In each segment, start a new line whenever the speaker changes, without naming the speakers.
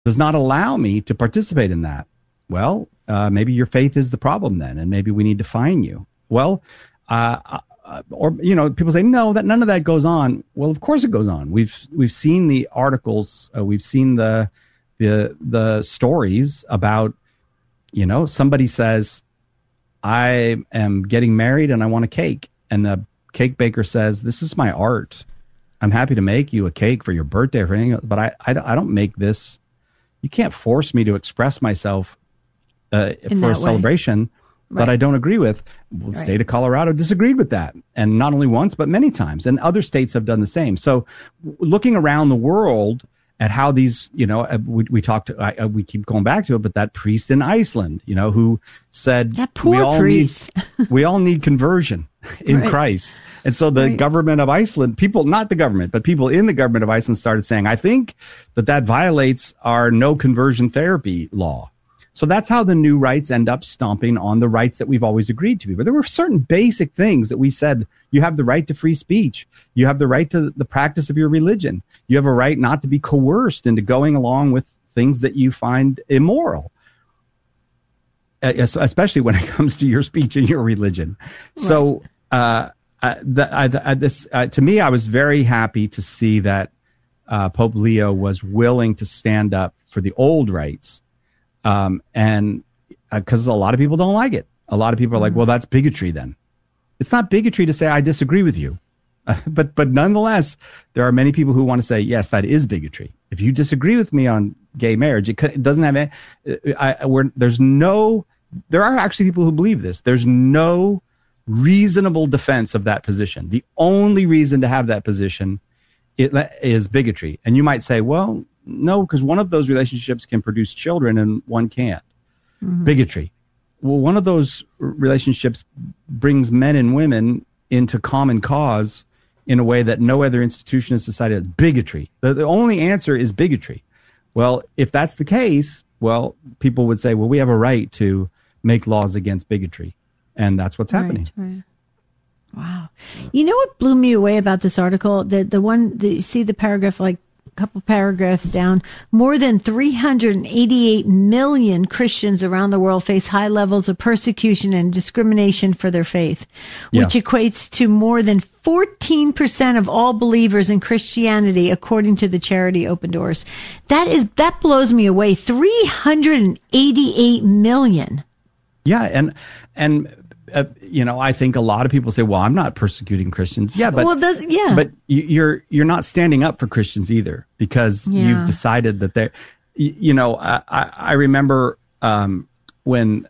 does not allow me to participate in that. Well, maybe your faith is the problem then, and maybe we need to fine you. Well, or people say no, that none of that goes on. Well, of course it goes on. We've seen the articles, we've seen the stories about, somebody says, I am getting married and I want a cake, and the cake baker says, this is my art. I'm happy to make you a cake for your birthday or anything, but I don't make this. You can't force me to express myself for a celebration that I don't agree with. The state of Colorado disagreed with that. And not only once, but many times. And other states have done the same. So looking around the world at how these, we keep going back to it, but that priest in Iceland, who said,
that poor priest.
we all need conversion in Christ. And so the government of Iceland, not the government, but people in the government of Iceland started saying, I think that violates our no conversion therapy law. So that's how the new rights end up stomping on the rights that we've always agreed to. But there were certain basic things that we said, you have the right to free speech. You have the right to the practice of your religion. You have a right not to be coerced into going along with things that you find immoral, especially when it comes to your speech and your religion. Right. So to me, I was very happy to see that Pope Leo was willing to stand up for the old rights. And because a lot of people don't like it. A lot of people are like, well, that's bigotry then. It's not bigotry to say I disagree with you. But nonetheless, there are many people who want to say, yes, that is bigotry. If you disagree with me on gay marriage, it doesn't have there are actually people who believe this. There's no reasonable defense of that position. The only reason to have that position is bigotry. And you might say, well, no, because one of those relationships can produce children and one can't. Mm-hmm. Bigotry. Well, one of those relationships brings men and women into common cause in a way that no other institution in society has. Bigotry. The only answer is bigotry. Well, if that's the case, people would say, well, we have a right to make laws against bigotry. And that's what's happening.
Right. Wow. You know what blew me away about this article? You see the paragraph, like a couple paragraphs down, more than 388 million Christians around the world face high levels of persecution and discrimination for their faith, which equates to more than 14% of all believers in Christianity, according to the charity Open Doors. That blows me away. 388 million.
Yeah. And I think a lot of people say, well, I'm not persecuting Christians. Yeah, but but you're not standing up for Christians either, because you've decided that they're, I remember when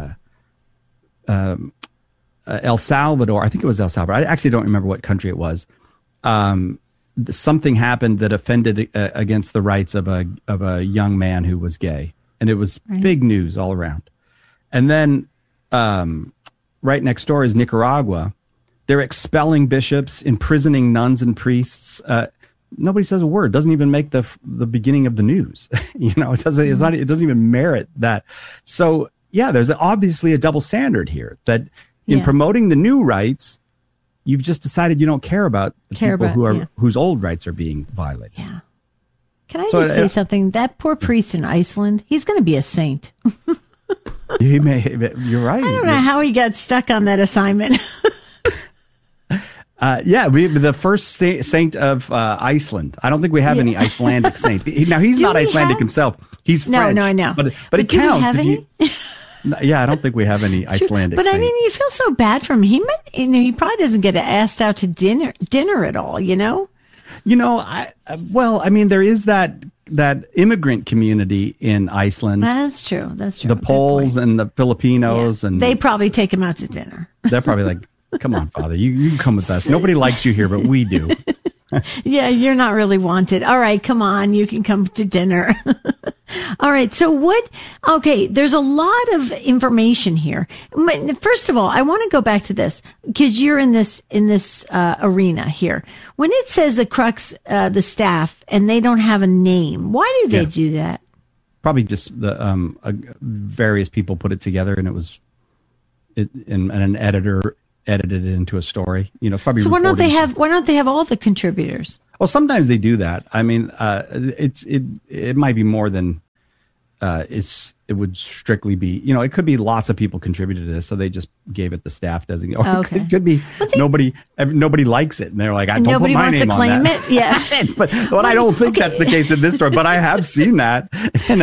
El Salvador, I think it was El Salvador. I actually don't remember what country it was. Something happened that offended against the rights of a young man who was gay, and it was big news all around. And then right next door is Nicaragua. They're expelling bishops, imprisoning nuns and priests. Nobody says a word. Doesn't even make the beginning of the news. It doesn't. It doesn't even merit that. So there's obviously a double standard here. That in promoting the new rights, you've just decided you don't care about the people whose old rights are being violated.
Yeah. Can I just say something? That poor priest in Iceland, he's going to be a saint.
You're right.
I don't know how he got stuck on that assignment.
The first saint of Iceland. I don't think we have any Icelandic saints. Now, he's not Icelandic himself. He's French. No, I know. But it counts. I don't think we have any Icelandic
But
saints.
I mean, you feel so bad for him. He probably doesn't get asked out to dinner at all,
there is that immigrant community in Iceland.
That's true.
The Poles and the Filipinos, and
they probably take him out to dinner.
They're probably like, come on, Father, you can come with us. Nobody likes you here, but we do.
Yeah, you're not really wanted. All right, come on, you can come to dinner. All right, so there's a lot of information here. First of all, I want to go back to this, because you're in this arena here. When it says the crux, the staff, and they don't have a name, why do they do that?
Probably just various people put it together, and it was and an editor edited it into a story. Probably.
So why don't they have all the contributors?
Well, sometimes they do that. I mean, it might be more than it would strictly be. It could be lots of people contributed to this, so they just gave it the staff designation. Okay. It could be nobody likes it, and they're like, I don't put my name on that. Nobody wants to claim it. Yeah, but I don't think that's the case in this story. But I have seen that.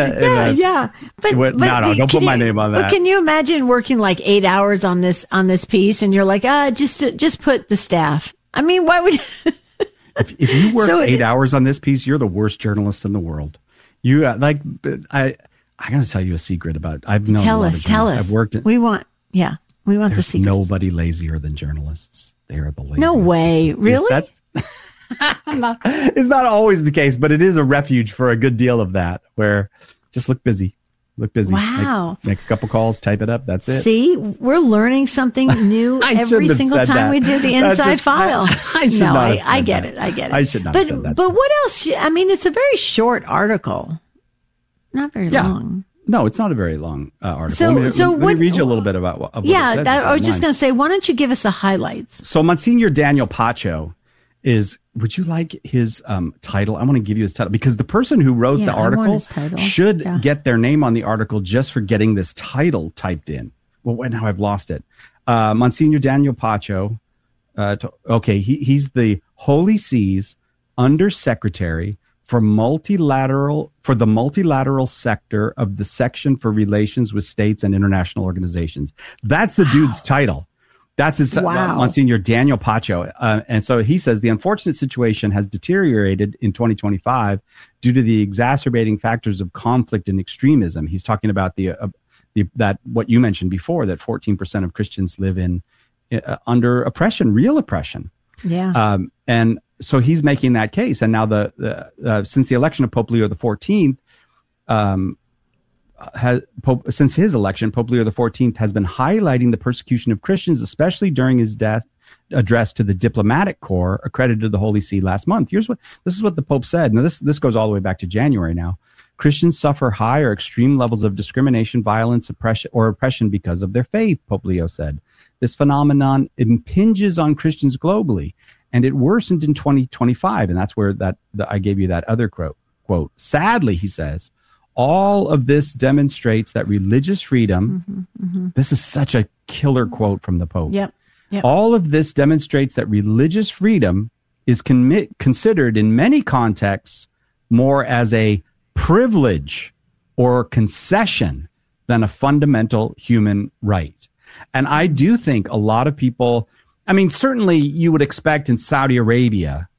Don't put my name on that.
But can you imagine working like 8 hours on this piece, and you're like, just put the staff. I mean, why would?
If you worked 8 hours on this piece, you're the worst journalist in the world. I got to tell you a secret about. I've known. Tell us. I've worked.
We want the secret.
Nobody lazier than journalists. They are the laziest.
No way, really?
Yes, it's not always the case, but it is a refuge for a good deal of that. Where just look busy.
Wow.
Make a couple calls, type it up. That's it.
See, we're learning something new every single time we do the Inside File. I get it.
I should not have said that.
But what else? I mean, it's a very short article. Not very long.
No, it's not a very long article. Let me read you a little bit about what it says.
I was just going to say, why don't you give us the highlights?
So Monsignor Daniel Pacho would you like his title? I want to give you his title because the person who wrote the article should get their name on the article just for getting this title typed in. Well, now I've lost it. Monsignor Daniel Pacho. He's the Holy See's Undersecretary for the multilateral sector of the Section for Relations with States and International Organizations. That's the dude's title. That's his Monsignor Daniel Pacho. And so he says the unfortunate situation has deteriorated in 2025 due to the exacerbating factors of conflict and extremism. He's talking about that what you mentioned before, that 14% of Christians live in under oppression, real oppression.
Yeah.
And so he's making that case. And now since the election of Pope Leo XIV, since his election, Pope Leo XIV has been highlighting the persecution of Christians, especially during his death address to the diplomatic corps accredited to the Holy See last month. This is what the Pope said. Now, this goes all the way back to January now. Christians suffer high or extreme levels of discrimination, violence, oppression because of their faith, Pope Leo said. This phenomenon impinges on Christians globally, and it worsened in 2025. And that's where I gave you that other quote. Sadly, he says, all of this demonstrates that religious freedom, this is such a killer quote from the Pope.
Yep.
All of this demonstrates that religious freedom is considered in many contexts more as a privilege or concession than a fundamental human right. And I do think a lot of people, I mean, certainly you would expect in Saudi Arabia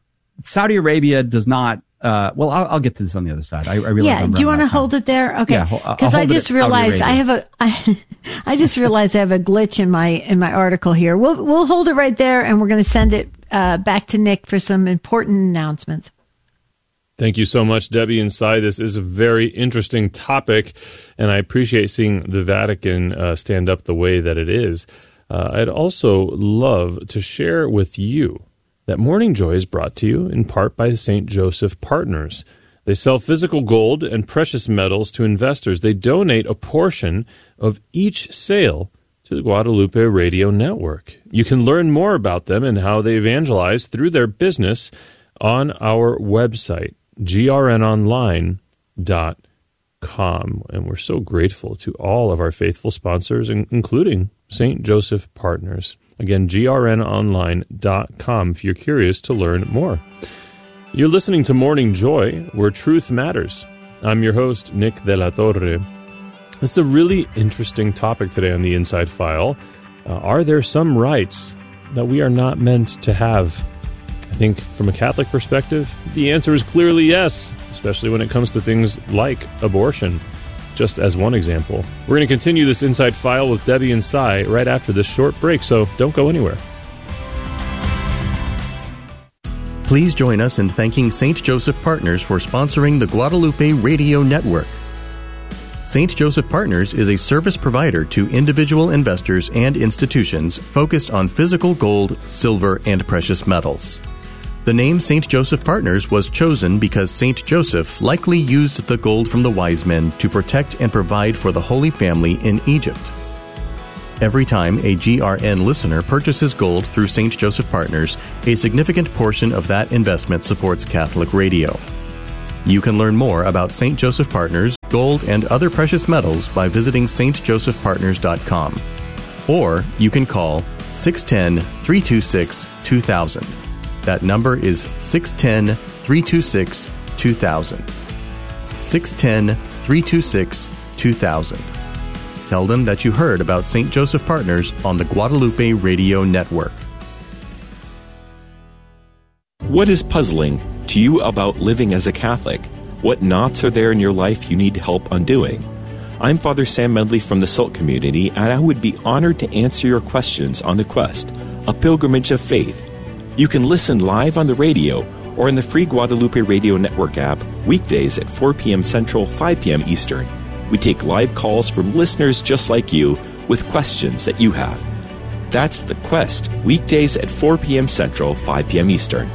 does not, I'll get to this on the other side. I realize.
Yeah. Do you want to hold it there? Okay. Because I just realized I have I just realized I have a glitch in my article here. We'll hold it right there, and we're going to send it back to Nick for some important announcements.
Thank you so much, Debbie and Cy. This is a very interesting topic, and I appreciate seeing the Vatican stand up the way that it is. I'd also love to share with you that Morning Joy is brought to you in part by the St. Joseph Partners. They sell physical gold and precious metals to investors. They donate a portion of each sale to the Guadalupe Radio Network. You can learn more about them and how they evangelize through their business on our website, grnonline.com. And we're so grateful to all of our faithful sponsors, including St. Joseph Partners. Again, grnonline.com if you're curious to learn more. You're listening to Morning Joy, where truth matters. I'm your host, Nick De La Torre. This is a really interesting topic today on the Inside File. Are there some rights that we are not meant to have? I think from a Catholic perspective, the answer is clearly yes, especially when it comes to things like abortion, just as one example. We're going to continue this Inside File with Debbie and Cy right after this short break, so don't go anywhere.
Please join us in thanking St. Joseph Partners for sponsoring the Guadalupe Radio Network. St. Joseph Partners is a service provider to individual investors and institutions focused on physical gold, silver, and precious metals. The name St. Joseph Partners was chosen because St. Joseph likely used the gold from the wise men to protect and provide for the Holy Family in Egypt. Every time a GRN listener purchases gold through St. Joseph Partners, a significant portion of that investment supports Catholic radio. You can learn more about St. Joseph Partners, gold, and other precious metals by visiting stjosephpartners.com. Or you can call 610-326-2000. That number is 610-326-2000. 610-326-2000. Tell them that you heard about St. Joseph Partners on the Guadalupe Radio Network.
What is puzzling to you about living as a Catholic? What knots are there in your life you need help undoing? I'm Father Sam Medley from the SALT community, and I would be honored to answer your questions on The Quest, a pilgrimage of faith. You can listen live on the radio or in the free Guadalupe Radio Network app weekdays at 4 p.m. Central, 5 p.m. Eastern. We take live calls from listeners just like you with questions that you have. That's The Quest, weekdays at 4 p.m. Central, 5 p.m. Eastern.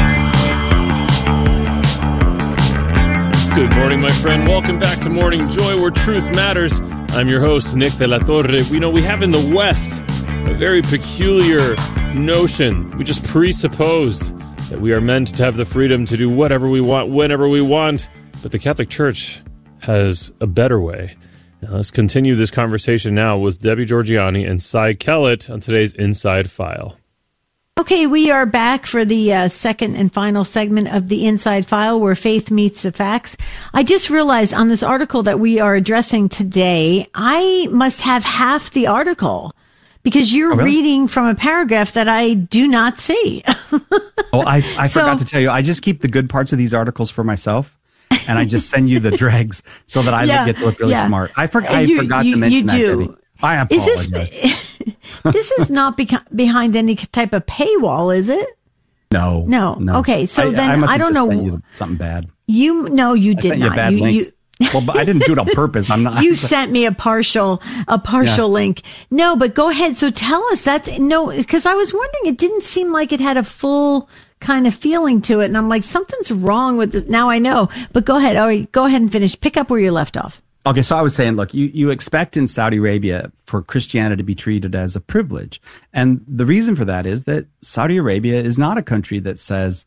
Good morning, my friend. Welcome back to Morning Joy, where truth matters. I'm your host, Nick de la Torre. We have in the West a very peculiar notion. We just presuppose that we are meant to have the freedom to do whatever we want, whenever we want. But the Catholic Church has a better way. Now, let's continue this conversation now with Debbie Georgianni and Cy Kellett on today's Inside File.
Okay, we are back for the second and final segment of the Inside File, where faith meets the facts. I just realized on this article that we are addressing today, I must have half the article because you're reading from a paragraph that I do not see.
I forgot to tell you, I just keep the good parts of these articles for myself. And I just send you the dregs so that I get to look really smart. I forgot to mention that, Debbie. I apologize.
This is not behind any type of paywall, is it?
No.
Okay, so I don't know.
Sent you something bad.
You did not.
You a bad link. Well, but I didn't do it on purpose. I'm not.
You sent me a partial link. No, but go ahead. So tell us. Because I was wondering. It didn't seem like it had a full kind of feeling to it, and I'm like, something's wrong with this. Now I know, but go ahead. All right, go ahead and finish. Pick up where you left off.
Okay, so I was saying, look, you expect in Saudi Arabia for Christianity to be treated as a privilege, and the reason for that is that Saudi Arabia is not a country that says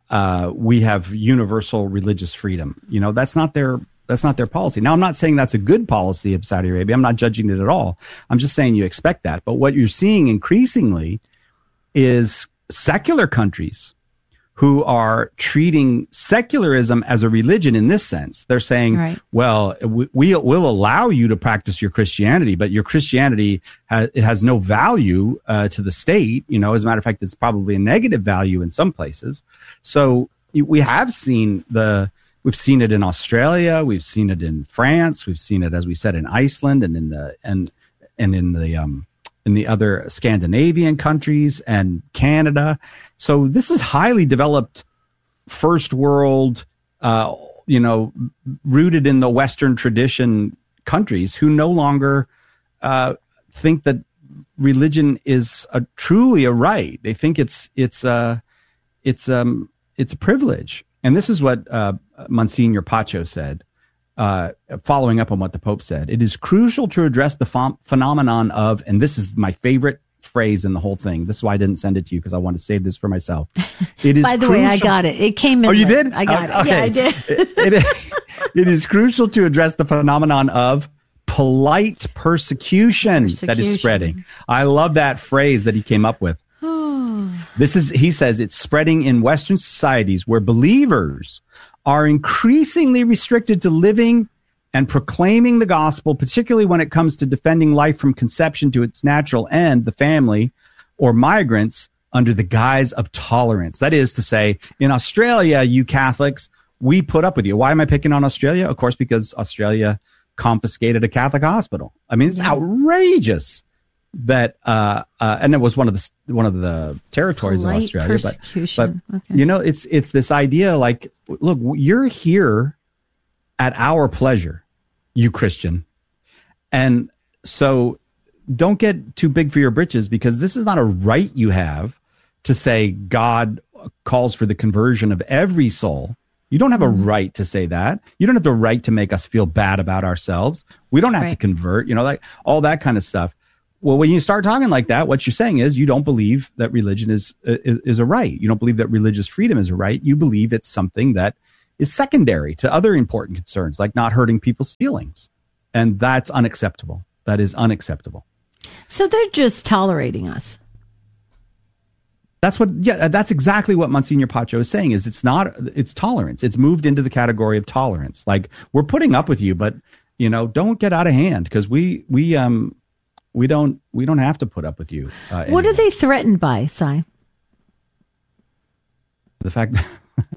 we have universal religious freedom. That's not their policy. Now, I'm not saying that's a good policy of Saudi Arabia. I'm not judging it at all. I'm just saying you expect that. But what you're seeing increasingly is secular countries who are treating secularism as a religion in this sense. They're saying, well, we'll allow you to practice your Christianity, but your Christianity has no value to the state. As a matter of fact, it's probably a negative value in some places. So we have seen we've seen it in Australia, we've seen it in France, we've seen it, as we said, in Iceland and in the other Scandinavian countries and Canada. So this is highly developed first world, rooted in the Western tradition countries who no longer think that religion is truly a right. They think it's a privilege. And this is what Monsignor Pacho said. Following up on what the Pope said, it is crucial to address the phenomenon of, and this is my favorite phrase in the whole thing. This is why I didn't send it to you, because I want to save this for myself. It is
By the way, I got it. It came in.
Oh, you
late.
did?
I got it.
Okay.
Yeah, I did.
It is crucial to address the phenomenon of polite persecution that is spreading. I love that phrase that he came up with. He says it's spreading in Western societies where believers are increasingly restricted to living and proclaiming the gospel, particularly when it comes to defending life from conception to its natural end, the family, or migrants, under the guise of tolerance. That is to say, in Australia, you Catholics, we put up with you. Why am I picking on Australia? Of course, because Australia confiscated a Catholic hospital. I mean, it's outrageous that, and it was one of the territories of Australia. But okay. It's this idea like, look, you're here at our pleasure, you Christian. And so don't get too big for your britches, because this is not a right you have to say God calls for the conversion of every soul. You don't have a right to say that. You don't have the right to make us feel bad about ourselves. We don't have to convert, like all that kind of stuff. Well, when you start talking like that, what you're saying is you don't believe that religion is a right. You don't believe that religious freedom is a right. You believe it's something that is secondary to other important concerns, like not hurting people's feelings. And that's unacceptable. That is unacceptable.
So they're just tolerating us.
That's exactly what Monsignor Pacho is saying. Is it's tolerance. It's moved into the category of tolerance. Like, we're putting up with you, but don't get out of hand, because we don't have to put up with you.
What are they threatened by, Si?
The fact that,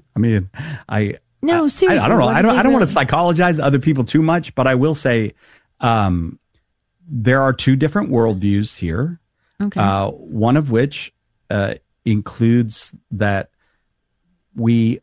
No, seriously.
I don't know. I don't want to psychologize other people too much, but I will say there are two different worldviews here.
Okay.
One of which includes that we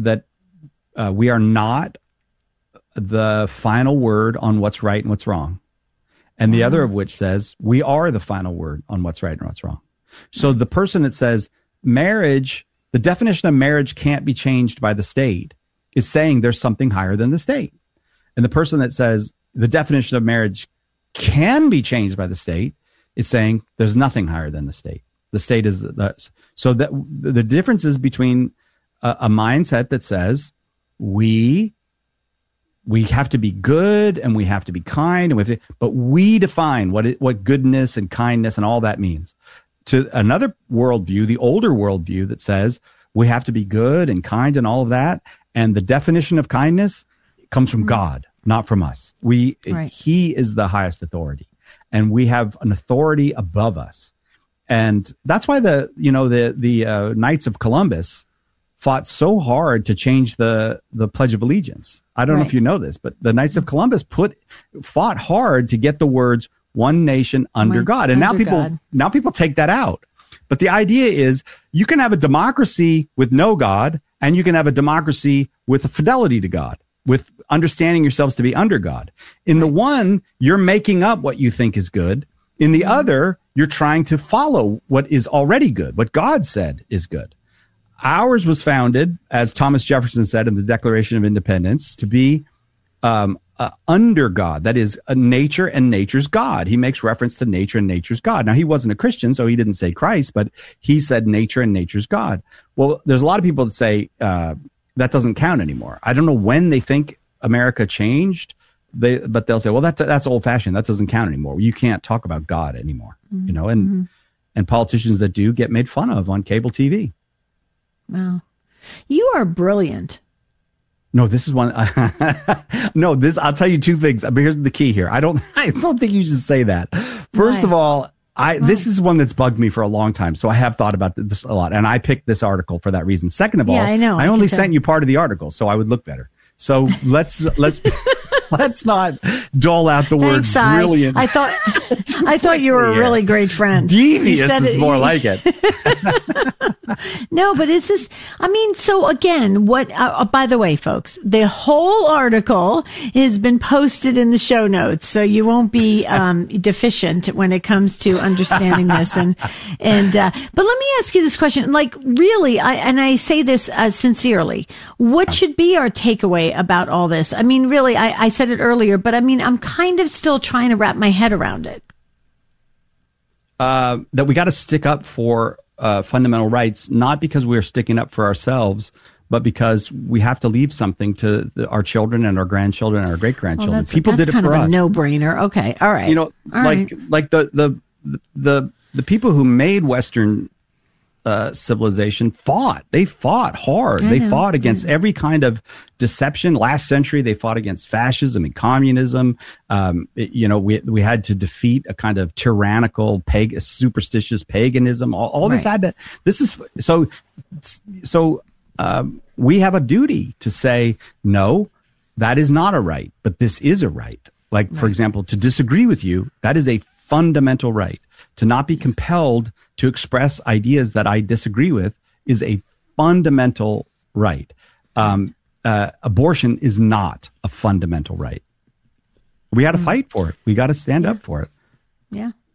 are not the final word on what's right and what's wrong. And the other of which says we are the final word on what's right and what's wrong. So the person that says marriage, the definition of marriage can't be changed by the state, is saying there's something higher than the state. And the person that says the definition of marriage can be changed by the state is saying there's nothing higher than the state. The state is so that the difference is between a mindset that says we have to be good and we have to be kind, but we define what goodness and kindness and all that means. To another worldview, the older worldview, that says we have to be good and kind and all of that, and the definition of kindness comes from God, not from us. He is the highest authority, and we have an authority above us. And that's why the Knights of Columbus fought so hard to change the Pledge of Allegiance. I don't know if you know this, but the Knights of Columbus fought hard to get the words "one nation under God," and now people take that out. But the idea is you can have a democracy with no God, and you can have a democracy with a fidelity to God, with understanding yourselves to be under God. In the one, you're making up what you think is good. In the other, you're trying to follow what is already good, what God said is good. Ours was founded, as Thomas Jefferson said in the Declaration of Independence, to be under God. That is, nature and nature's God. He makes reference to nature and nature's God. Now, he wasn't a Christian, so he didn't say Christ, but he said nature and nature's God. Well, there's a lot of people that say that doesn't count anymore. I don't know when they think America changed, but they'll say, well, that's old-fashioned. That doesn't count anymore. You can't talk about God anymore. And politicians that do get made fun of on cable TV.
Wow. You are brilliant.
No, this is one. I'll tell you two things. But here's the key here. I don't think you should say that. First of all, this is one that's bugged me for a long time. So I have thought about this a lot, and I picked this article for that reason. Second of all,
I know.
I only sent you part of the article, so I would look better. So let's not dole out the word brilliant.
I thought you were a really great friend.
Devious is more like it.
No, but it's just, so again, by the way, folks, the whole article has been posted in the show notes, so you won't be deficient when it comes to understanding this. But let me ask you this question, like, really, I say this sincerely, what should be our takeaway about all this? Really, I said it earlier, but I'm kind of still trying to wrap my head around it.
That we got to stick up for fundamental rights, not because we're sticking up for ourselves, but because we have to leave something to our children and our grandchildren and our great grandchildren. People did it for us.
That's kind of a no-brainer. Okay, all right.
Like the people who made Western civilization fought. They fought hard. They fought against every kind of deception. Last century, they fought against fascism and communism. We had to defeat a kind of tyrannical, superstitious paganism. All this had to. This is so. We have a duty to say no. That is not a right, but this is a right. Like, for example, to disagree with you, that is a fundamental right. To not be compelled to express ideas that I disagree with is a fundamental right. Abortion is not a fundamental right. We got to fight for it. We got to stand up for it.
Yeah.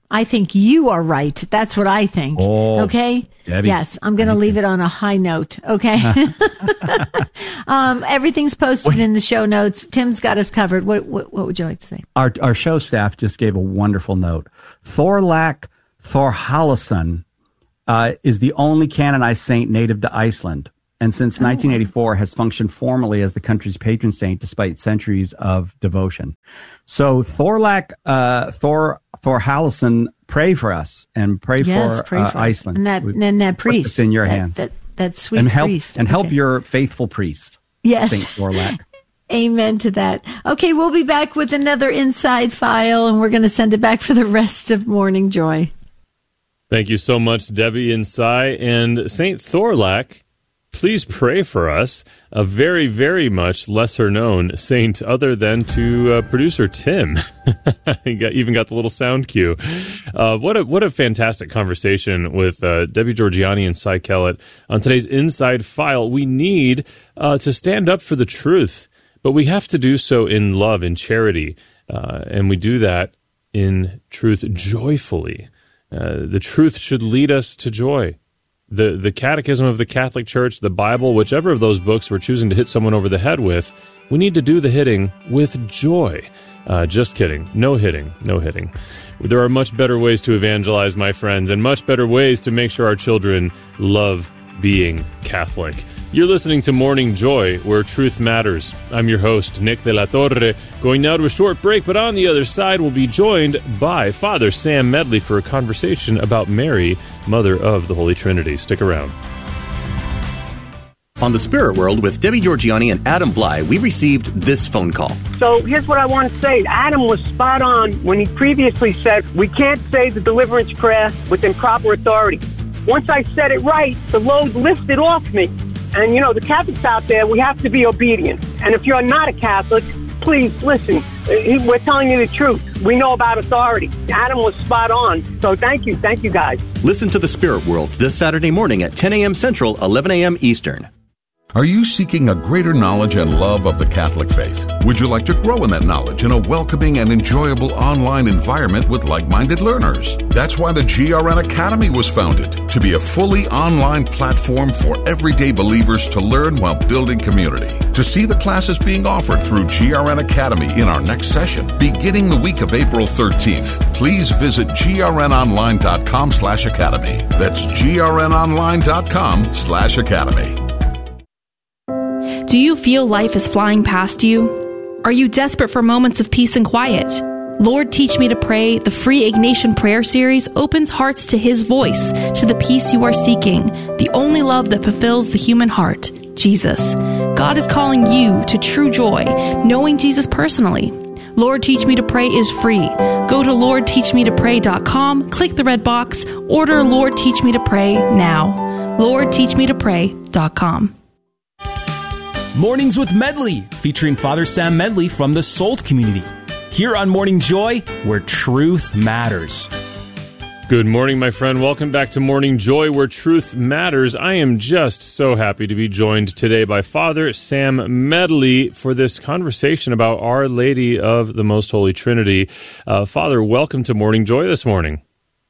I think you are right. That's what I think.
Oh,
okay.
Debbie,
yes. I'm going to leave it on a high note. Okay. Everything's posted in the show notes. Tim's got us covered. What would you like to say?
Our show staff just gave a wonderful note. Thorlak Thorhallsson is the only canonized saint native to Iceland, and since 1984 has functioned formally as the country's patron saint despite centuries of devotion. So Thorlak Thorhallsson, pray for us and pray for Iceland.
And that priest.
It's in your hands.
That sweet priest.
And help your faithful priest.
Yes.
Saint Thorlak.
Amen to that. Okay, we'll be back with another Inside File, and we're going to send it back for the rest of Morning Joy.
Thank you so much, Debbie and Cy. And Saint Thorlak, please pray for us. A very, very much lesser known saint other than to producer Tim. He even got the little sound cue. What a fantastic conversation with Debbie Georgianni and Cy Kellett on today's Inside File. We need to stand up for the truth, but we have to do so in love and charity. And we do that in truth joyfully. The truth should lead us to joy. The Catechism of the Catholic Church, the Bible, whichever of those books we're choosing to hit someone over the head with, we need to do the hitting with joy. Just kidding. No hitting. No hitting. There are much better ways to evangelize, my friends, and much better ways to make sure our children love being Catholic. You're listening to Morning Joy, where truth matters. I'm your host, Nick de la Torre, going now to a short break, but on the other side, we'll be joined by Father Sam Medley for a conversation about Mary, Mother of the Holy Trinity. Stick around.
On The Spirit World with Debbie Georgianni and Adam Bly, we received this phone call.
So here's what I want to say. Adam was spot on when he previously said, we can't say the deliverance prayer with improper authority. Once I said it right, the load lifted off me. And, you know, the Catholics out there, we have to be obedient. And if you're not a Catholic, please listen. We're telling you the truth. We know about authority. Adam was spot on. So thank you. Thank you, guys.
Listen to The Spirit World this Saturday morning at 10 a.m. Central, 11 a.m. Eastern.
Are you seeking a greater knowledge and love of the Catholic faith? Would you like to grow in that knowledge in a welcoming and enjoyable online environment with like-minded learners? That's why the GRN Academy was founded, to be a fully online platform for everyday believers to learn while building community. To see the classes being offered through GRN Academy in our next session, beginning the week of April 13th, please visit grnonline.com/academy. That's grnonline.com/academy.
Do you feel life is flying past you? Are you desperate for moments of peace and quiet? Lord, Teach Me to Pray, the free Ignatian prayer series, opens hearts to His voice, to the peace you are seeking, the only love that fulfills the human heart, Jesus. God is calling you to true joy, knowing Jesus personally. Lord, Teach Me to Pray is free. Go to LordTeachMeToPray.com, click the red box, order Lord, Teach Me to Pray now. LordTeachMeToPray.com.
Mornings with Medley, featuring Father Sam Medley from the SOLT community. Here on Morning Joy, where truth matters.
Good morning, my friend. Welcome back to Morning Joy, where truth matters. I am just so happy to be joined today by Father Sam Medley for this conversation about Our Lady of the Most Holy Trinity. Father, welcome to Morning Joy this morning.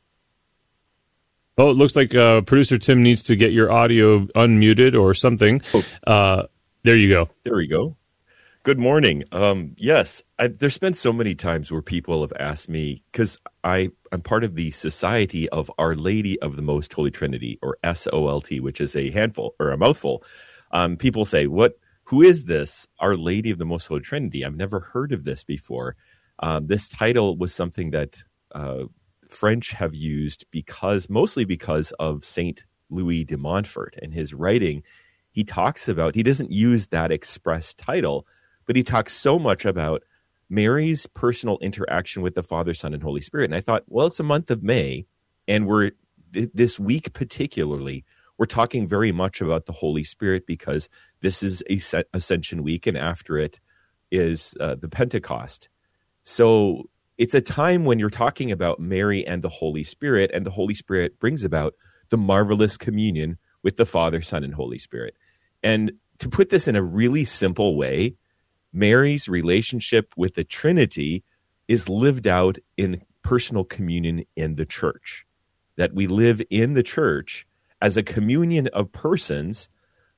Oh, it looks like producer Tim needs to get your audio unmuted or something. There you go.
There we go. Good morning. Yes, there's been so many times where people have asked me, because I'm part of the Society of Our Lady of the Most Holy Trinity, or SOLT, which is a handful or a mouthful. People say, who is this Our Lady of the Most Holy Trinity? I've never heard of this before. This title was something that French have used mostly because of Saint Louis de Montfort and his writing. He doesn't use that express title, but he talks so much about Mary's personal interaction with the Father, Son, and Holy Spirit. And I thought, well, it's the month of May, and this week particularly, we're talking very much about the Holy Spirit because this is Ascension Week, and after it is the Pentecost. So it's a time when you're talking about Mary and the Holy Spirit, and the Holy Spirit brings about the marvelous communion with the Father, Son, and Holy Spirit. And to put this in a really simple way, Mary's relationship with the Trinity is lived out in personal communion in the church, that we live in the church as a communion of persons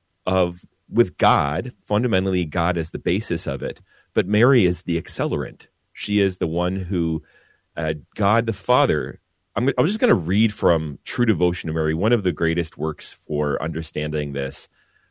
with God, fundamentally God as the basis of it, but Mary is the accelerant. She is the one who, God the Father, I'm just going to read from True Devotion to Mary, one of the greatest works for understanding this.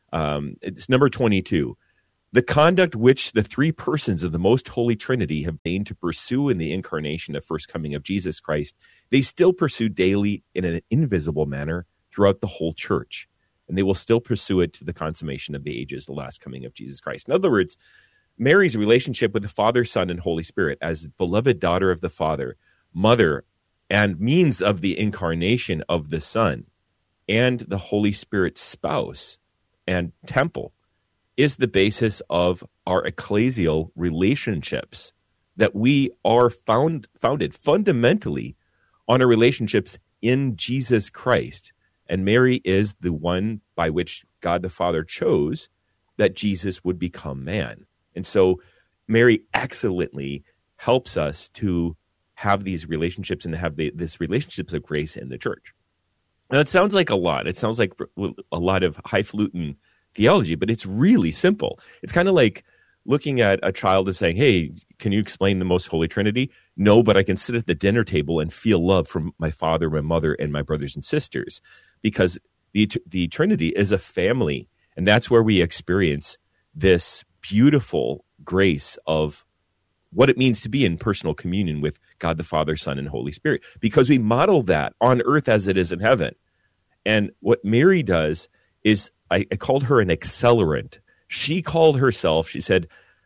It's number 22. The conduct which the three persons of the most holy Trinity have deigned to pursue in the incarnation of first coming of Jesus Christ, they still pursue daily in an invisible manner throughout the whole church. And they will still pursue it to the consummation of the ages, the last coming of Jesus Christ. In other words, Mary's relationship with the Father, Son, and Holy Spirit as beloved daughter of the Father, mother, and means of the incarnation of the Son, and the Holy Spirit's spouse and temple, is the basis of our ecclesial relationships, that we are founded fundamentally on our relationships in Jesus Christ. And Mary is the one by which God the Father chose that Jesus would become man. And so Mary excellently helps us to have these relationships and to have this relationships of grace in the church. Now, it sounds like a lot. It sounds like a lot of highfalutin theology, but it's really simple. It's kind of like looking at a child and saying, hey, can you explain the most holy Trinity? No, but I can sit at the dinner table and feel love from my father, my mother, and my brothers and sisters, because the Trinity is a family, and that's where we experience this beautiful grace of what it means to be in personal communion with God the Father, Son, and Holy Spirit, because we model that on earth as it is in heaven. And what Mary does is, I called her an accelerant. She called herself, she said,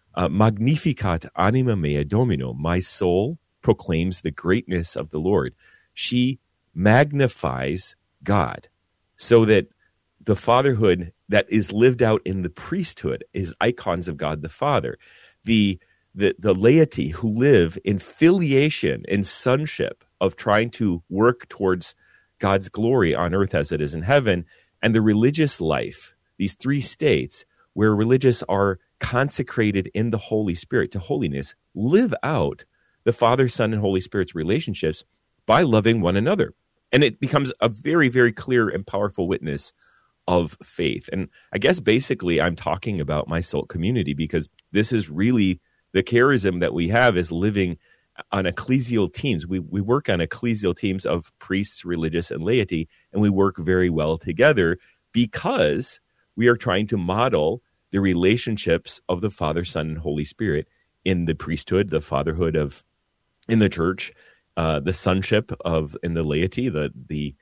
Magnificat anima mea Domino. My soul proclaims the greatness of the Lord. She magnifies God so that the fatherhood that is lived out in the priesthood is icons of God the Father. The laity who live in filiation, in sonship of trying to work towards God's glory on earth as it is in heaven, and the religious life, these three states where religious are consecrated in the Holy Spirit to holiness, live out the Father, Son, and Holy Spirit's relationships by loving one another. And it becomes a very, very clear and powerful witness of faith. And I guess basically I'm talking about my SALT community, because this is really the charism that we have, is living on ecclesial teams. We work on ecclesial teams of priests, religious, and laity, and we work very well together because we are trying to model the relationships of the Father, Son, and Holy Spirit in the priesthood, the fatherhood in the church, the sonship in the laity, the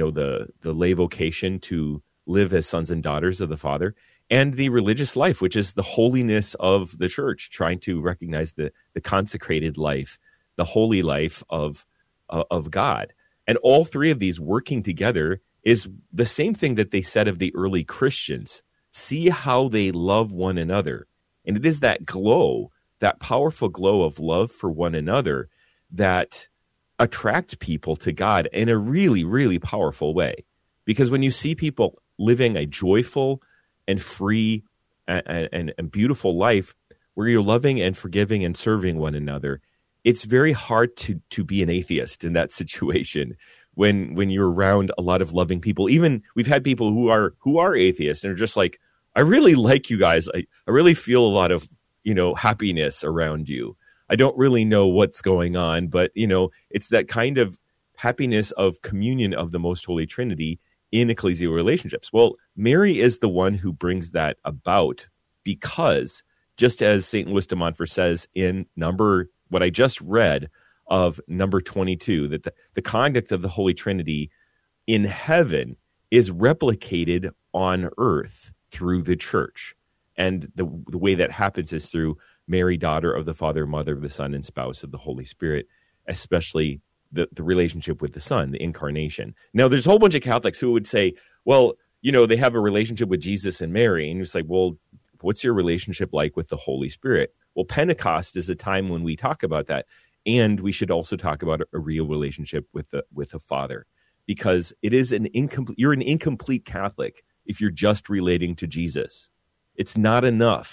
lay vocation to live as sons and daughters of the Father, and the religious life, which is the holiness of the church, trying to recognize the consecrated life, the holy life of God. And all three of these working together is the same thing that they said of the early Christians. See how they love one another. And it is that glow, that powerful glow of love for one another, that attracts people to God in a really, really powerful way. Because when you see people living a joyful and free and beautiful life where you're loving and forgiving and serving one another, it's very hard to be an atheist in that situation when you're around a lot of loving people. Even we've had people who are atheists and are just like, I really like you guys. I really feel a lot of, happiness around you. I don't really know what's going on, but, it's that kind of happiness of communion of the Most Holy Trinity in ecclesial relationships. Well, Mary is the one who brings that about, because just as St. Louis de Montfort says in what I just read of number 22, that the conduct of the Holy Trinity in heaven is replicated on earth through the church. And the way that happens is through Mary, daughter of the Father, mother of the Son, and spouse of the Holy Spirit, especially the relationship with the Son, the incarnation. Now, there's a whole bunch of Catholics who would say, well, they have a relationship with Jesus and Mary. And it's like, well, what's your relationship like with the Holy Spirit? Well, Pentecost is a time when we talk about that. And we should also talk about a real relationship with the Father, because it is you're an incomplete Catholic if you're just relating to Jesus. It's not enough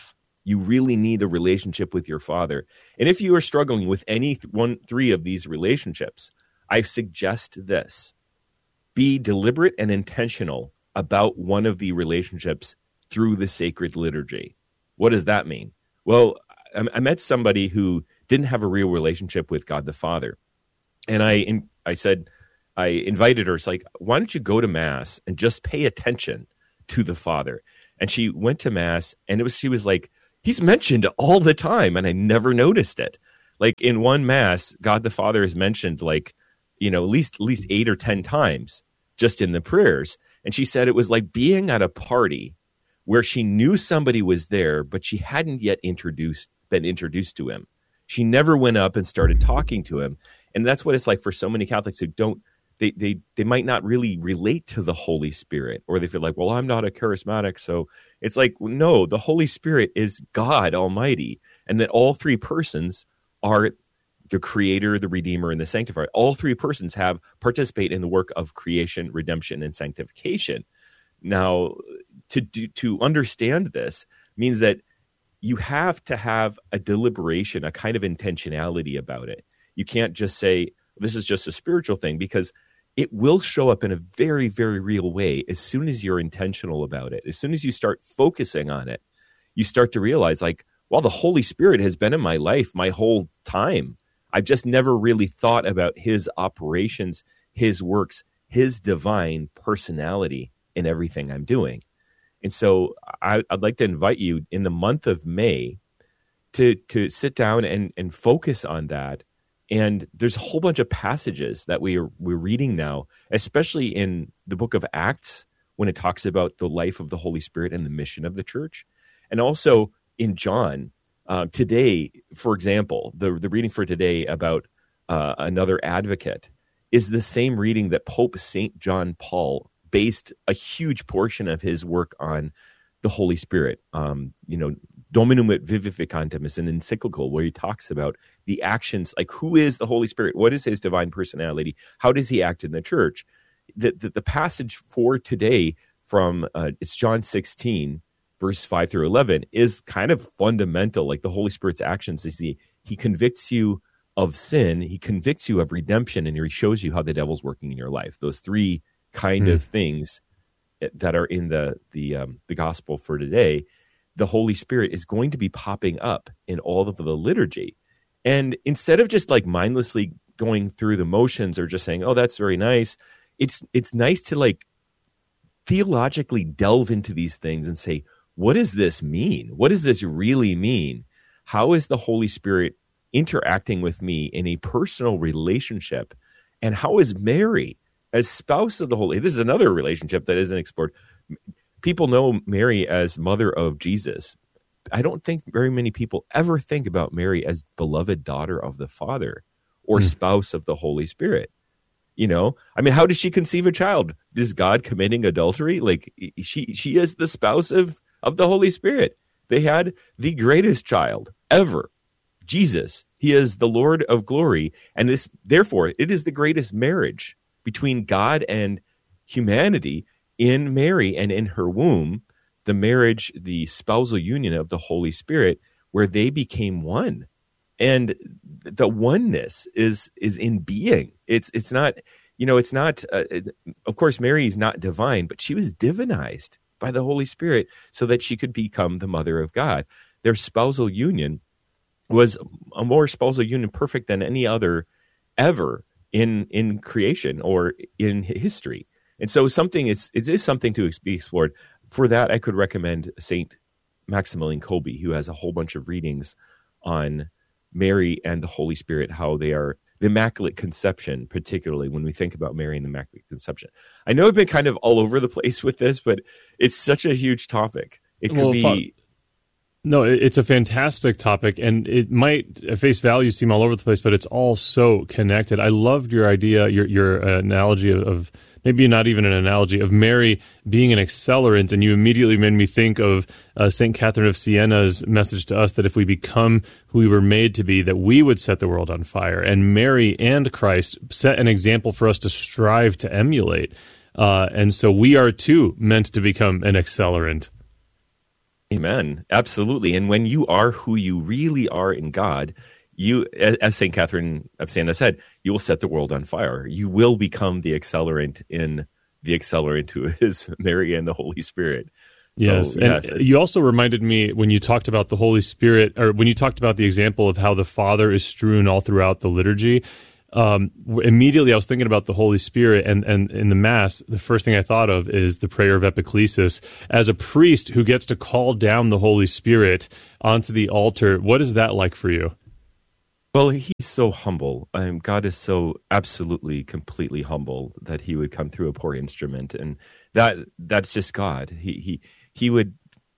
You really need a relationship with your Father. And if you are struggling with any three of these relationships, I suggest this. Be deliberate and intentional about one of the relationships through the sacred liturgy. What does that mean? Well, I met somebody who didn't have a real relationship with God the Father. And I invited her. It's like, why don't you go to Mass and just pay attention to the Father? And she went to Mass, and she was like, he's mentioned all the time, and I never noticed it. Like in one Mass, God the Father is mentioned like, at least 8 or 10 times just in the prayers. And she said it was like being at a party where she knew somebody was there, but she hadn't yet been introduced to him. She never went up and started talking to him. And that's what it's like for so many Catholics who don't, they might not really relate to the Holy Spirit, or they feel like, well, I'm not a charismatic. So it's like, no, the Holy Spirit is God Almighty, and that all three persons are the Creator, the Redeemer, and the Sanctifier. All three persons participate in the work of creation, redemption, and sanctification. Now, to understand this means that you have to have a deliberation, a kind of intentionality about it. You can't just say, this is just a spiritual thing, because it will show up in a very, very real way as soon as you're intentional about it. As soon as you start focusing on it, you start to realize, like, well, the Holy Spirit has been in my life my whole time. I've just never really thought about his operations, his works, his divine personality in everything I'm doing. And so I'd like to invite you in the month of May to sit down and focus on that. And there's a whole bunch of passages that we're reading now, especially in the book of Acts, when it talks about the life of the Holy Spirit and the mission of the church. And also in John, today, for example, the reading for today about another advocate is the same reading that Pope St. John Paul based a huge portion of his work on the Holy Spirit. Dominum et Vivificantem is an encyclical where he talks about the actions, like who is the Holy Spirit? What is his divine personality? How does he act in the church? The passage for today from it's John 16, verse 5 through 11, is kind of fundamental. Like the Holy Spirit's actions is he convicts you of sin, he convicts you of redemption, and he shows you how the devil's working in your life. Those three kind of things that are in the gospel for today, the Holy Spirit is going to be popping up in all of the liturgy. And instead of just like mindlessly going through the motions or just saying, oh, that's very nice, it's nice to like theologically delve into these things and say, what does this mean? What does this really mean? How is the Holy Spirit interacting with me in a personal relationship? And how is Mary, as spouse of the Holy, this is another relationship that isn't explored. People know Mary as mother of Jesus. I don't think very many people ever think about Mary as beloved daughter of the Father or spouse of the Holy Spirit. How does she conceive a child? Is God committing adultery? Like she is the spouse of the Holy Spirit. They had the greatest child ever, Jesus. He is the Lord of glory. And therefore, it is the greatest marriage between God and humanity in Mary and in her womb, the marriage, the spousal union of the Holy Spirit, where they became one. And the oneness is in being. It's not, of course, Mary is not divine, but she was divinized by the Holy Spirit so that she could become the mother of God. Their spousal union was a more spousal union perfect than any other ever in creation or in history. And so it is something to be explored. For that, I could recommend St. Maximilian Kolbe, who has a whole bunch of readings on Mary and the Holy Spirit, how they are the Immaculate Conception, particularly when we think about Mary and the Immaculate Conception. I know I've been kind of all over the place with this, but it's such a huge topic. It could be...
No, it's a fantastic topic, and it might, at face value, seem all over the place, but it's all so connected. I loved your idea, your analogy of maybe not even an analogy, of Mary being an accelerant, and you immediately made me think of St. Catherine of Siena's message to us that if we become who we were made to be, that we would set the world on fire. And Mary and Christ set an example for us to strive to emulate. And so we are, too, meant to become an accelerant.
Amen. Absolutely. And when you are who you really are in God, you, as St. Catherine of Siena said, you will set the world on fire. You will become the accelerant who is Mary and the Holy Spirit.
Yes.
So,
and you also reminded me when you talked about the Holy Spirit, or when you talked about the example of how the Father is strewn all throughout the liturgy. Immediately I was thinking about the Holy Spirit, and in the Mass, the first thing I thought of is the prayer of Epiclesis. As a priest who gets to call down the Holy Spirit onto the altar, what is that like for you?
Well, he's so humble. God is so absolutely, completely humble that he would come through a poor instrument, and that's just God. He would,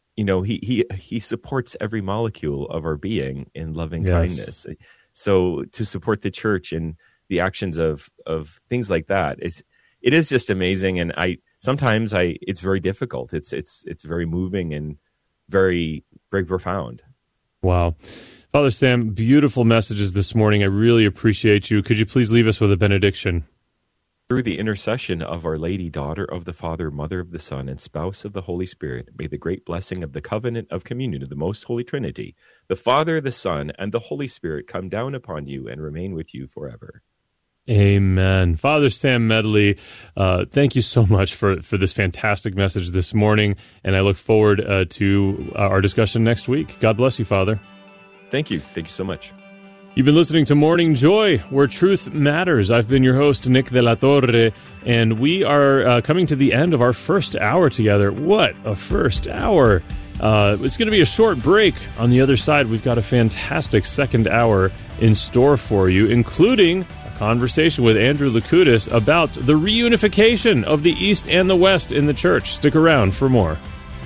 he supports every molecule of our being in loving kindness. So to support the church and the actions of things like that, it is just amazing. And sometimes it's very difficult. It's very moving and very, very profound.
Wow. Father Sam, beautiful messages this morning. I really appreciate you. Could you please leave us with a benediction?
Through the intercession of Our Lady, Daughter of the Father, Mother of the Son, and Spouse of the Holy Spirit, may the great blessing of the covenant of communion of the Most Holy Trinity, the Father, the Son, and the Holy Spirit come down upon you and remain with you forever.
Amen. Father Sam Medley, thank you so much for this fantastic message this morning, and I look forward to our discussion next week. God bless you, Father.
Thank you. Thank you so much.
You've been listening to Morning Joy, where truth matters. I've been your host, Nick de la Torre, and we are coming to the end of our first hour together. What a first hour! It's going to be a short break. On the other side, we've got a fantastic second hour in store for you, including a conversation with Andrew Loukoutis about the reunification of the East and the West in the Church. Stick around for more.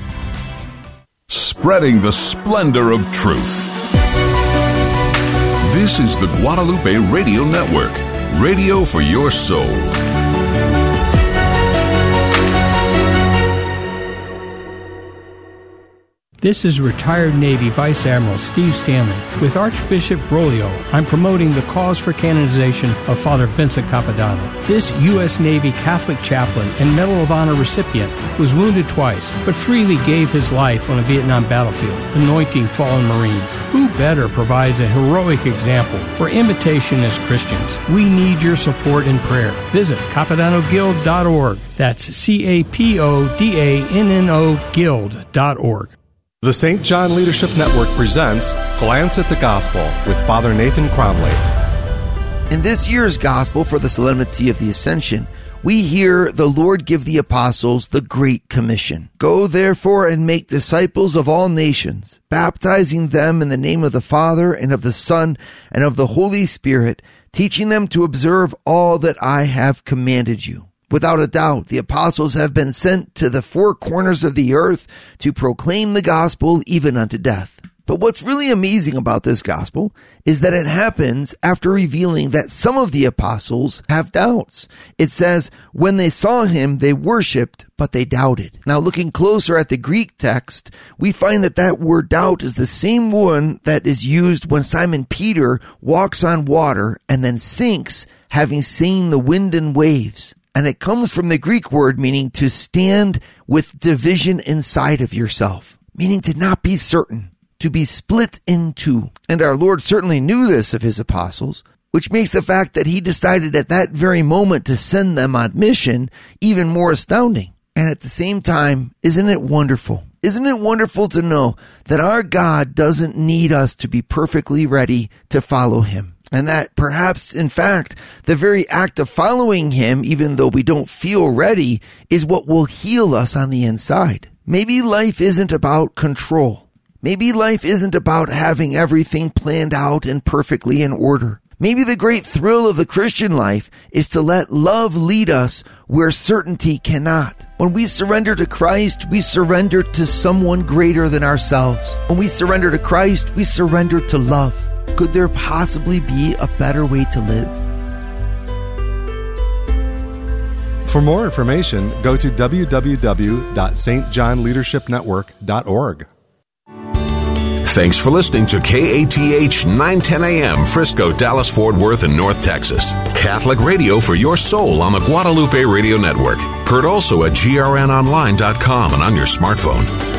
Spreading the splendor of truth. This is the Guadalupe Radio Network, radio for your soul.
This is retired Navy Vice Admiral Steve Stanley. With Archbishop Broglio, I'm promoting the cause for canonization of Father Vincent Capodanno. This U.S. Navy Catholic chaplain and Medal of Honor recipient was wounded twice, but freely gave his life on a Vietnam battlefield, anointing fallen Marines. Who better provides a heroic example for imitation as Christians? We need your support and prayer. Visit CapodannoGuild.org. That's CAPODANNO Guild.org.
The St. John Leadership Network presents Glance at the Gospel with Father Nathan Cromley.
In this year's Gospel for the Solemnity of the Ascension, we hear the Lord give the apostles the Great Commission. Go therefore and make disciples of all nations, baptizing them in the name of the Father and of the Son and of the Holy Spirit, teaching them to observe all that I have commanded you. Without a doubt, the apostles have been sent to the four corners of the earth to proclaim the gospel even unto death. But what's really amazing about this gospel is that it happens after revealing that some of the apostles have doubts. It says, when they saw him, they worshipped, but they doubted. Now, looking closer at the Greek text, we find that word doubt is the same one that is used when Simon Peter walks on water and then sinks, having seen the wind and waves. And it comes from the Greek word meaning to stand with division inside of yourself, meaning to not be certain, to be split in two. And our Lord certainly knew this of his apostles, which makes the fact that he decided at that very moment to send them on mission even more astounding. And at the same time, isn't it wonderful? Isn't it wonderful to know that our God doesn't need us to be perfectly ready to follow him? And that perhaps, in fact, the very act of following him, even though we don't feel ready, is what will heal us on the inside. Maybe life isn't about control. Maybe life isn't about having everything planned out and perfectly in order. Maybe the great thrill of the Christian life is to let love lead us where certainty cannot. When we surrender to Christ, we surrender to someone greater than ourselves. When we surrender to Christ, we surrender to love. Could there possibly be a better way to live?
For more information, go to www.stjohnleadershipnetwork.org.
Thanks for listening to KATH 910 AM, Frisco, Dallas, Fort Worth, and North Texas. Catholic radio for your soul on the Guadalupe Radio Network. Heard also at grnonline.com and on your smartphone.